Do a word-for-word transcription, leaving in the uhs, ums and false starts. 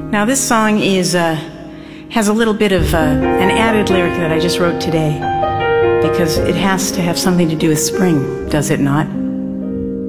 Now this song is uh, has a little bit of uh, an added lyric that I just wrote today, because it has to have something to do with spring, does it not?